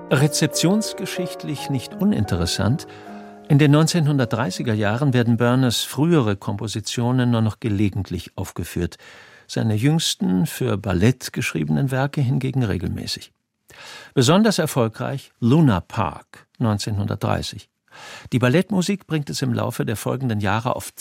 Rezeptionsgeschichtlich nicht uninteressant: In den 1930er Jahren werden Burners frühere Kompositionen nur noch gelegentlich aufgeführt, seine jüngsten für Ballett geschriebenen Werke hingegen regelmäßig. Besonders erfolgreich Luna Park 1930. Die Ballettmusik bringt es im Laufe der folgenden Jahre auf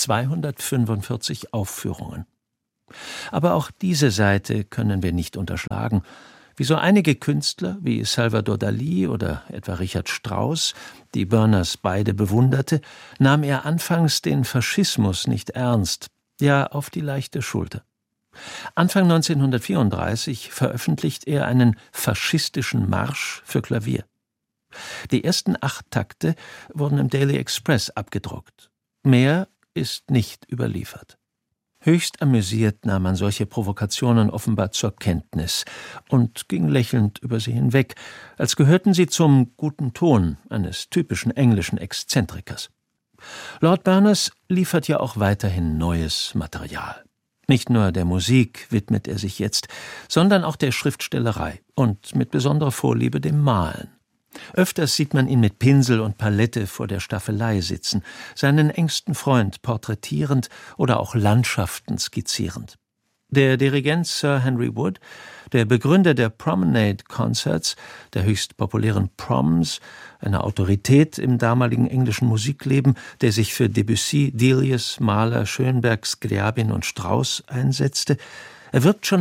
245 Aufführungen. Aber auch diese Seite können wir nicht unterschlagen. Wie so einige Künstler wie Salvador Dalí oder etwa Richard Strauss, die Burners beide bewunderte, nahm er anfangs den Faschismus nicht ernst, ja auf die leichte Schulter. Anfang 1934 veröffentlicht er einen faschistischen Marsch für Klavier. Die ersten 8 Takte wurden im Daily Express abgedruckt. Mehr ist nicht überliefert. Höchst amüsiert nahm man solche Provokationen offenbar zur Kenntnis und ging lächelnd über sie hinweg, als gehörten sie zum guten Ton eines typischen englischen Exzentrikers. Lord Burners liefert ja auch weiterhin neues Material. Nicht nur der Musik widmet er sich jetzt, sondern auch der Schriftstellerei und mit besonderer Vorliebe dem Malen. Öfters sieht man ihn mit Pinsel und Palette vor der Staffelei sitzen, seinen engsten Freund porträtierend oder auch Landschaften skizzierend. Der Dirigent Sir Henry Wood, der Begründer der Promenade Concerts, der höchst populären Proms, eine Autorität im damaligen englischen Musikleben, der sich für Debussy, Delius, Mahler, Schönberg, Scriabin und Strauss einsetzte, erwirbt schon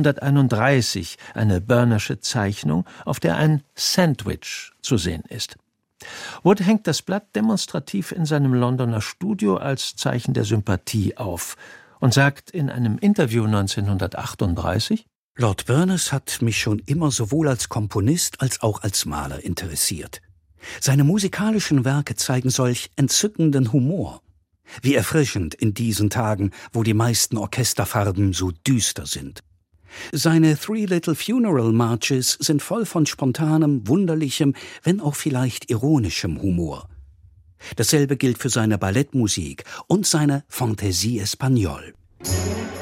1931 eine Burnersche Zeichnung, auf der ein Sandwich zu sehen ist. Wood hängt das Blatt demonstrativ in seinem Londoner Studio als Zeichen der Sympathie auf und sagt in einem Interview 1938: Lord Burners hat mich schon immer sowohl als Komponist als auch als Maler interessiert. Seine musikalischen Werke zeigen solch entzückenden Humor. Wie erfrischend in diesen Tagen, wo die meisten Orchesterfarben so düster sind. Seine Three Little Funeral Marches sind voll von spontanem, wunderlichem, wenn auch vielleicht ironischem Humor. Dasselbe gilt für seine Ballettmusik und seine Fantaisie Espagnole.